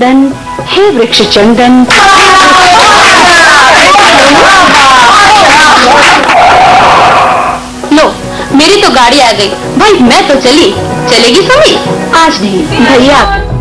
चंदन, हे वृक्ष चंदन। लो, मेरी तो गाड़ी आ गई। भाई मैं तो चली, चलेगी सुमी? आज नहीं भैया।